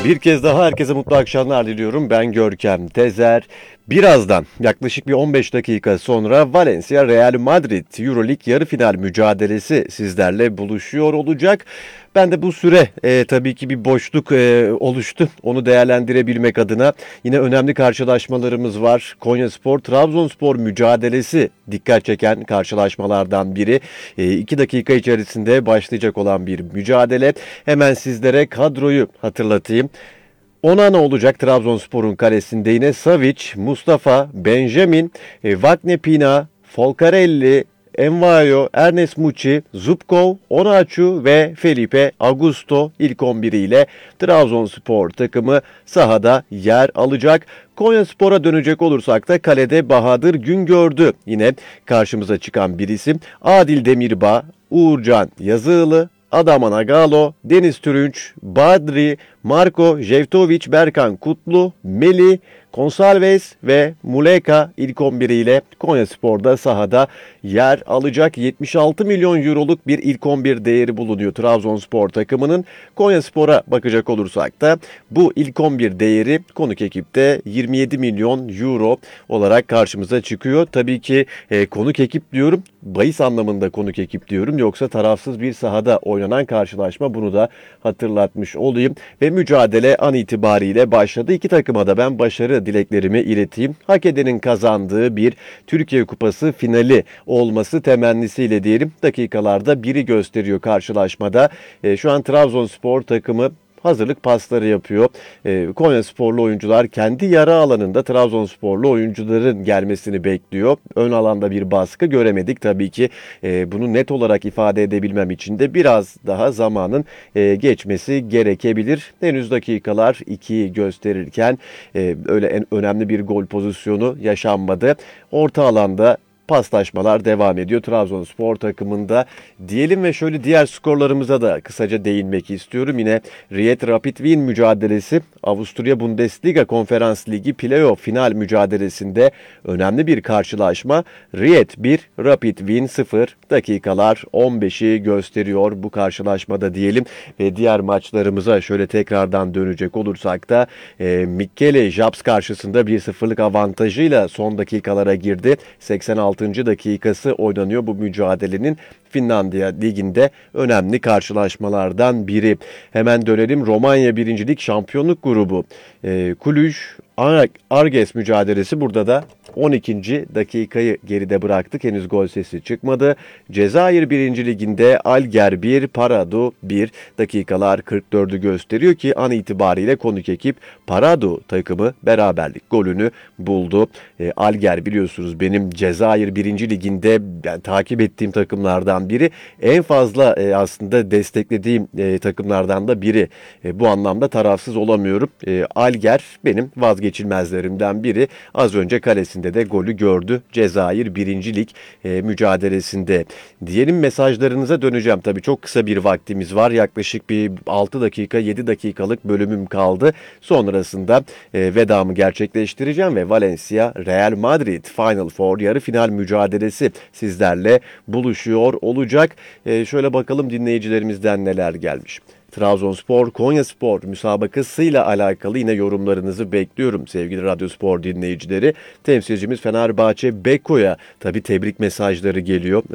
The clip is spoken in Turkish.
Bir kez daha herkese mutlu akşamlar diliyorum. Ben Görkem Tezer. Birazdan yaklaşık bir 15 dakika sonra Valencia Real Madrid Euroleague yarı final mücadelesi sizlerle buluşuyor olacak. Ben de bu süre tabii ki bir boşluk oluştu. Onu değerlendirebilmek adına yine önemli karşılaşmalarımız var. Konyaspor Trabzonspor mücadelesi dikkat çeken karşılaşmalardan biri. 2 dakika içerisinde başlayacak olan bir mücadele. Hemen sizlere kadroyu hatırlatayım. Onana olacak Trabzonspor'un kalesinde yine Savic, Mustafa, Benjamin, Vaknepina, Folcarelli, Envayo, Ernest Muçi, Zubkov, Onaçu ve Felipe Augusto ilk 11 ile Trabzonspor takımı sahada yer alacak. Konyaspor'a dönecek olursak da kalede Bahadır Güngördü yine karşımıza çıkan bir isim. Adil Demirbağ, Uğurcan Yazılı, Adaman Agalo, Deniz Türünç, Badri, Marko Jevtovic, Berkan Kutlu, Meli, Consalves ve Muleka ilk 11 ile Konyaspor'da sahada yer alacak. 76 milyon euroluk bir ilk 11 değeri bulunuyor Trabzonspor takımının. Konyaspor'a bakacak olursak da bu ilk 11 değeri konuk ekipte 27 milyon euro olarak karşımıza çıkıyor. Tabii ki konuk ekip diyorum, bahis anlamında konuk ekip diyorum. Yoksa tarafsız bir sahada oynanan karşılaşma, bunu da hatırlatmış olayım. Ve mücadele an itibariyle başladı. İki takıma da ben başarı dileklerimi ileteyim. Hak edenin kazandığı bir Türkiye Kupası finali olması temennisiyle diyelim. Dakikalarda biri gösteriyor karşılaşmada. Şu an Trabzonspor takımı hazırlık pasları yapıyor. Konyasporlu oyuncular kendi yarı alanında Trabzonsporlu oyuncuların gelmesini bekliyor. Ön alanda bir baskı göremedik tabii ki. Bunu net olarak ifade edebilmem için de biraz daha zamanın geçmesi gerekebilir. Henüz dakikalar 2'yi gösterirken öyle en önemli bir gol pozisyonu yaşanmadı. Orta alanda paslaşmalar devam ediyor Trabzonspor takımında diyelim ve şöyle diğer skorlarımıza da kısaca değinmek istiyorum. Yine Ried Rapid Wien mücadelesi Avusturya Bundesliga Konferans Ligi playoff final mücadelesinde önemli bir karşılaşma. Ried 1, Rapid Wien 0, dakikalar 15'i gösteriyor bu karşılaşmada diyelim. Ve diğer maçlarımıza şöyle tekrardan dönecek olursak da Mikkeli Japs karşısında 1-0'lık avantajıyla son dakikalara girdi. 86 dakikası oynanıyor bu mücadelenin. Finlandiya Ligi'nde önemli karşılaşmalardan biri. Hemen dönelim Romanya 1. Lig Şampiyonluk Grubu. Cluj Arges mücadelesi, burada da 12. dakikayı geride bıraktık. Henüz gol sesi çıkmadı. Cezayir 1. Liginde Alger 1, Paradu 1, dakikalar 44'ü gösteriyor ki an itibariyle konuk ekip Paradu takımı beraberlik golünü buldu. Alger biliyorsunuz benim Cezayir 1. Liginde takip ettiğim takımlardan biri. En fazla aslında desteklediğim takımlardan da biri. Bu anlamda tarafsız olamıyorum. Alger benim vazgeçilmezlerimden biri. Az önce kalesinde de golü gördü Cezayir 1. Lig mücadelesinde. Diyelim mesajlarınıza döneceğim. Tabii çok kısa bir vaktimiz var. Yaklaşık bir 6 dakika 7 dakikalık bölümüm kaldı. Sonrasında vedamı gerçekleştireceğim ve Valencia Real Madrid Final Four yarı final mücadelesi sizlerle buluşuyor olacak. Şöyle bakalım dinleyicilerimizden neler gelmiş. Trabzonspor, Konyaspor müsabakasıyla alakalı yine yorumlarınızı bekliyorum sevgili Radyospor dinleyicileri. Temsilcimiz Fenerbahçe Beko'ya tabii tebrik mesajları geliyor.